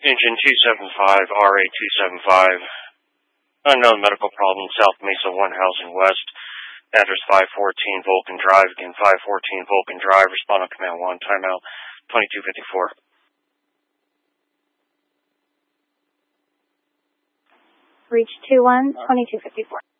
Engine 275, RA275. Unknown medical problem, South Mesa 1 Housing West. Address 514 Vulcan Drive. Again, 514 Vulcan Drive. Respond on command 1. Timeout 2254. Reach 21, 2254.